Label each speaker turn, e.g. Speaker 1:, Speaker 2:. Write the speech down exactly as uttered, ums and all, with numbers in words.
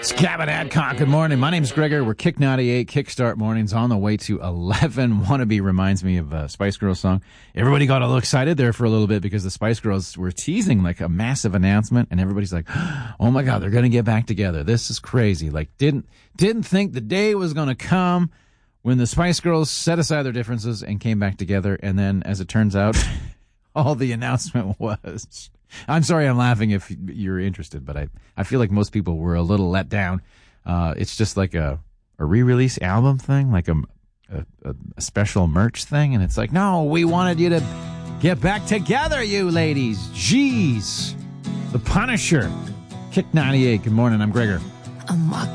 Speaker 1: Gavin Adcock, good morning. My name's Gregor. We're Kick ninety-eight Kickstart Mornings on the way to eleven. Wannabe reminds me of a Spice Girls song. Everybody got a little excited there for a little bit because the Spice Girls were teasing like a massive announcement, and everybody's like, oh my God, they're going to get back together. This is crazy. Like, didn't didn't think the day was going to come when the Spice Girls set aside their differences and came back together. And then, as it turns out, all the announcement was... I'm sorry I'm laughing if you're interested, but I, I feel like most people were a little let down. Uh, it's just like a, a re-release album thing, like a, a, a special merch thing. And it's like, no, we wanted you to get back together, you ladies. Jeez. The Punisher. Kick ninety-eight. Good morning. I'm Gregor.
Speaker 2: I'm walking.